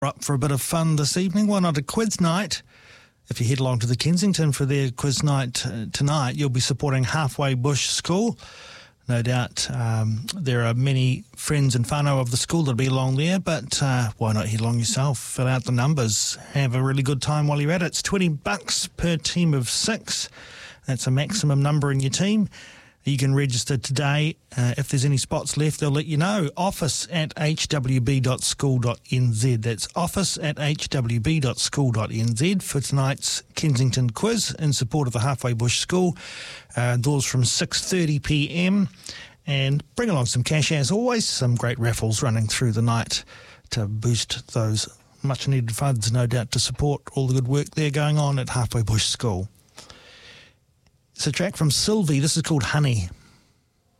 Up for a bit of fun this evening. Why not a quiz night? If you head along to the Kensington for their quiz night tonight, you'll be supporting Halfway Bush School. No doubt there are many friends and whānau of the school that'll be along there, but why not head along yourself, fill out the numbers, have a really good time while you're at it. It's $20 per team of 6. That's a maximum number in your team. You can register today. If there's any spots left, they'll let you know. office@hwb.school.nz. That's office@hwb.school.nz for tonight's Kensington quiz in support of the Halfway Bush School. Doors from 6:30pm. And bring along some cash as always. Some great raffles running through the night to boost those much-needed funds, no doubt, to support all the good work there going on at Halfway Bush School. It's a track from Sylvie. This is called Honey.